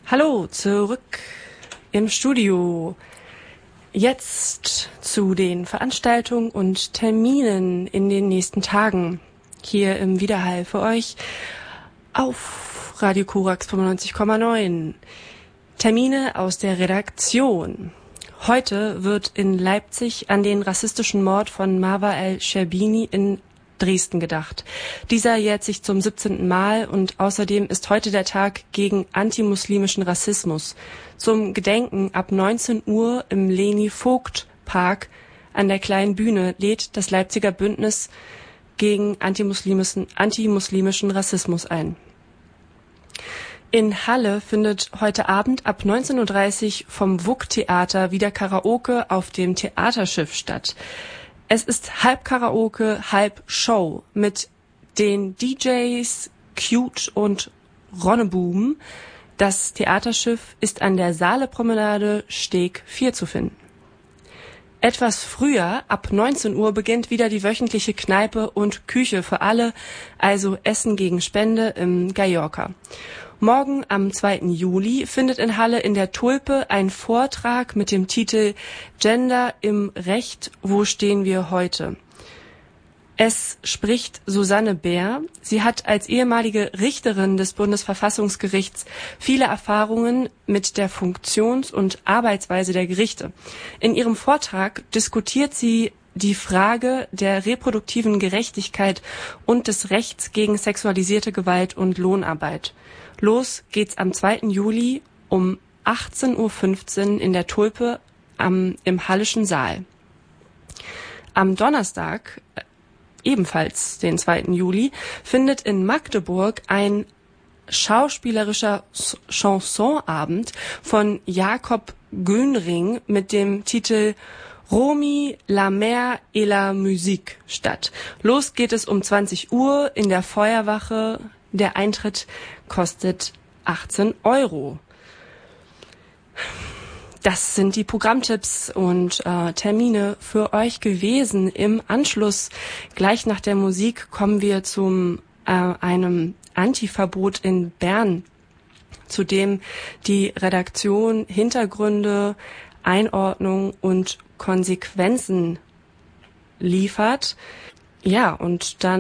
Hallo, zurück im Studio. Jetzt zu den Veranstaltungen und Terminen in den nächsten Tagen hier im Widerhall für euch auf Radio Korax 95,9. Termine aus der Redaktion. Heute wird in Leipzig an den rassistischen Mord von Marwa el-Sherbini in Dresden gedacht. Dieser jährt sich zum 17. Mal und außerdem ist heute der Tag gegen antimuslimischen Rassismus. Zum Gedenken ab 19 Uhr im Leni-Vogt-Park an der Kleinen Bühne lädt das Leipziger Bündnis gegen antimuslimischen Rassismus ein. In Halle findet heute Abend ab 19:30 Uhr vom WUK-Theater wieder Karaoke auf dem Theaterschiff statt. Es ist halb Karaoke, halb Show mit den DJs Cute und Ronneboom. Das Theaterschiff ist an der Saalepromenade Steg 4 zu finden. Etwas früher, ab 19 Uhr, beginnt wieder die wöchentliche Kneipe und Küche für alle, also Essen gegen Spende im Gajorka. Morgen am 2. Juli findet in Halle in der Tulpe ein Vortrag mit dem Titel Gender im Recht, wo stehen wir heute? Es spricht Susanne Bär. Sie hat als ehemalige Richterin des Bundesverfassungsgerichts viele Erfahrungen mit der Funktions- und Arbeitsweise der Gerichte. In ihrem Vortrag diskutiert sie die Frage der reproduktiven Gerechtigkeit und des Rechts gegen sexualisierte Gewalt und Lohnarbeit. Los geht's am 2. Juli um 18:15 Uhr in der Tulpe im Hallischen Saal. Am Donnerstag, ebenfalls den 2. Juli, findet in Magdeburg ein schauspielerischer Chansonabend von Jakob Göhnring mit dem Titel Romy, la mer et la musique statt. Los geht es um 20 Uhr in der Feuerwache. Der Eintritt kostet 18 €. Das sind die Programmtipps und Termine für euch gewesen. Im Anschluss, gleich nach der Musik, kommen wir zu einem Antiverbot in Bern, zu dem die Redaktion Hintergründe, Einordnung und Konsequenzen liefert. Ja, und dann